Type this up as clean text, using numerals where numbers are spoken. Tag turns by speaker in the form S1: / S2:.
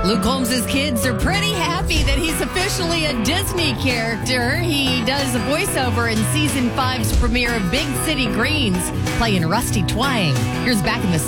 S1: Luke Holmes' kids are pretty happy that he's officially a Disney character. He does a voiceover in season 5's premiere of Big City Greens, playing Rusty Twang. Here's Back in the